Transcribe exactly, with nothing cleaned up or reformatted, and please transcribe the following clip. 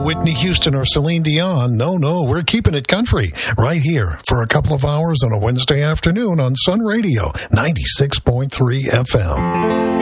Whitney Houston or Celine Dion. No, no, we're keeping it country right here for a couple of hours on a Wednesday afternoon on Sun Radio, ninety-six point three F M.